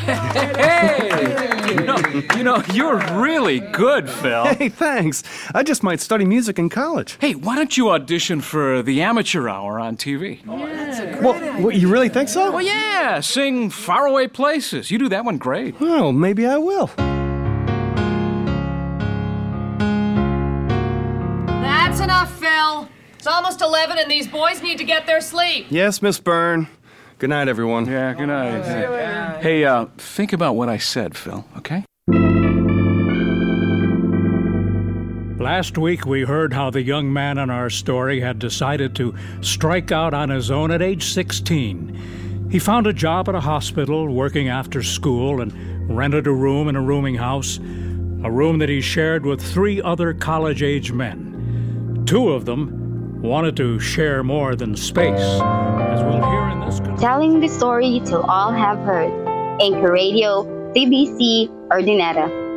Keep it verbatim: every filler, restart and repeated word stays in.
Hey! You know, you know, you're really good, Phil. Hey, thanks. I just might study music in college. Hey, why don't you audition for the amateur hour on T V? Oh, that's a great well, idea. Well, you really think so? Well, yeah. Sing Faraway Places. You do that one great. Well, maybe I will. That's enough, Phil. It's almost eleven and these boys need to get their sleep. Yes, Miss Byrne. Good night, everyone. Yeah, good night. Oh, hey, uh, think about what I said, Phil, okay? Last week, we heard how the young man in our story had decided to strike out on his own at age sixteen. He found a job at a hospital working after school and rented a room in a rooming house, a room that he shared with three other college-age men. Two of them wanted to share more than space, as we'll hear in this... Telling the story till all have heard. Anchor Radio, C B C, Ordinera.